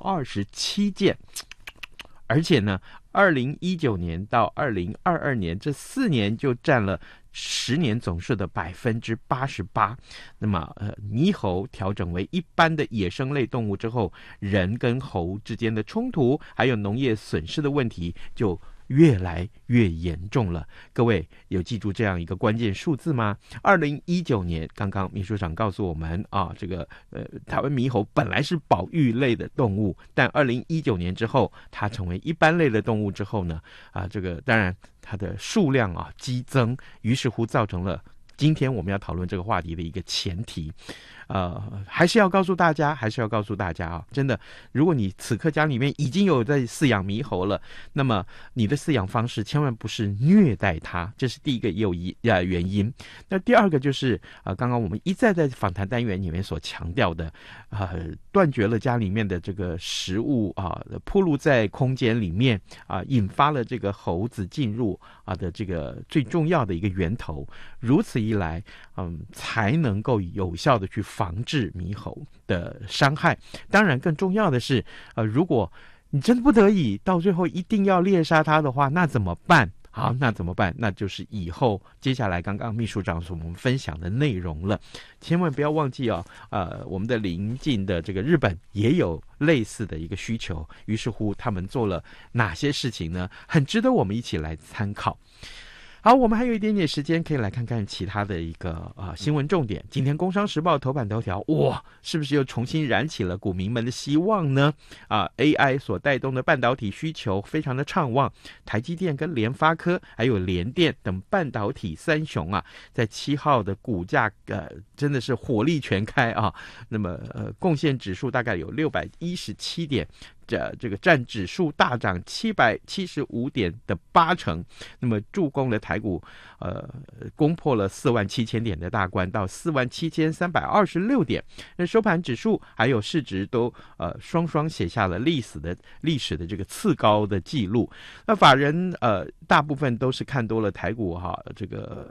27件，而且呢2019年到2022年这4年就占了10年总数的88%。那么猕猴调整为一般的野生类动物之后，人跟猴之间的冲突还有农业损失的问题就越来越严重了。各位有记住这样一个关键数字吗？2019年，刚刚秘书长告诉我们啊，这个台湾猕猴本来是保育类的动物，但2019年之后，它成为一般类的动物之后呢，这个当然它的数量激增，于是乎造成了今天我们要讨论这个话题的一个前提。还是要告诉大家真的，如果你此刻家里面已经有在饲养猕猴了，那么你的饲养方式千万不是虐待它，这是第一个原因。那第二个就是刚刚我们一再在访谈单元里面所强调的，断绝了家里面的这个食物暴露在空间里面引发了这个猴子进入的这个最重要的一个源头。如此一来，才能够有效的去防治猕猴的伤害。当然更重要的是如果你真的不得已到最后一定要猎杀它的话，那怎么办？好，那怎么办？那就是以后接下来刚刚秘书长所我们分享的内容了。千万不要忘记我们的邻近的这个日本也有类似的一个需求，于是乎他们做了哪些事情呢？很值得我们一起来参考。好，我们还有一点点时间，可以来看看其他的一个新闻重点。今天《工商时报》头版头条，哇，是不是又重新燃起了股民们的希望呢？AI 所带动的半导体需求非常的畅旺，台积电跟联发科还有联电等半导体三雄在7号的股价真的是火力全开那么贡献指数大概有617点。这个占指数大涨775点的80%，那么助攻了台股攻破了47000点的大关，到47326点。那收盘指数还有市值都双双写下了历史的这个次高的记录。那法人大部分都是看多了台股这个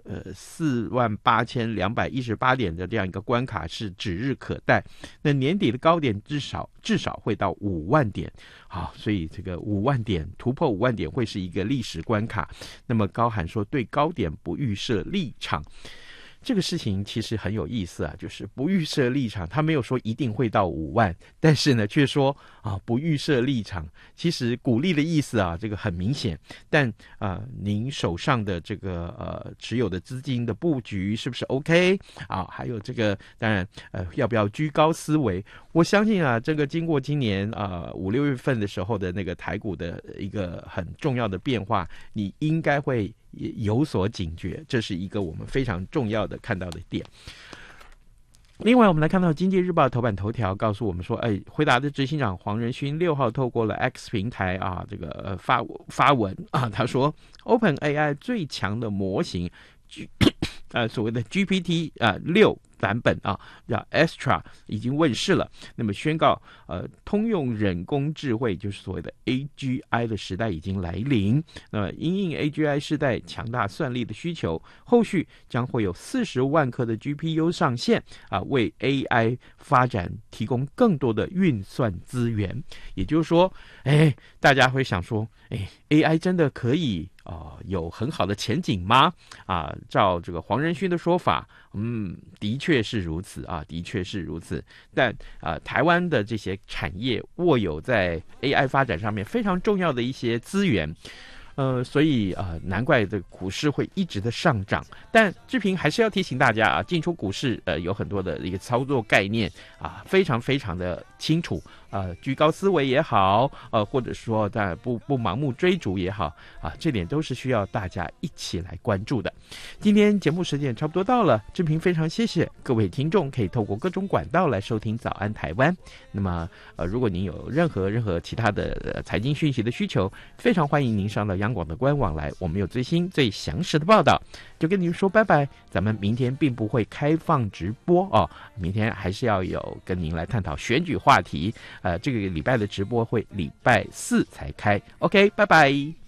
48218点的这样一个关卡是指日可待。那年底的高点至少会到5万点。好，所以这个5万点突破5万点会是一个历史关卡。那么高喊说对高点不预设立场，这个事情其实很有意思就是不预设立场，他没有说一定会到5万，但是呢却说不预设立场，其实鼓励的意思这个很明显。但您手上的这个持有的资金的布局是不是 OK 还有这个当然要不要居高思维？我相信这个经过今年5-6月份的时候的那个台股的一个很重要的变化，你应该会有所警觉，这是一个我们非常重要的看到的点。另外我们来看到经济日报头版头条告诉我们说辉达的执行长黄仁勋6号透过了 X 平台这个发文他说 OpenAI 最强的模型所谓的 GPT 6版本叫 Astra 已经问世了，那么宣告通用人工智慧就是所谓的 AGI 的时代已经来临。那么因应 AGI 时代强大算力的需求，后续将会有40万颗的 GPU 上线为 AI 发展提供更多的运算资源。也就是说大家会想说AI 真的可以有很好的前景吗？照这个黄仁勋的说法，的确是如此的确是如此。但台湾的这些产业握有在 AI 发展上面非常重要的一些资源。所以难怪这个股市会一直的上涨。但志平还是要提醒大家进出股市有很多的一个操作概念非常非常的清楚。居高思维也好，或者说不盲目追逐也好这点都是需要大家一起来关注的。今天节目时间也差不多到了，志平非常谢谢各位听众可以透过各种管道来收听早安台湾。那么如果您有任何其他的财经讯息的需求，非常欢迎您上到央广的官网来，我们有最新最详实的报道。就跟您说拜拜，咱们明天并不会开放直播明天还是要有跟您来探讨选举话题。这个礼拜的直播会礼拜4才开。OK， 拜拜。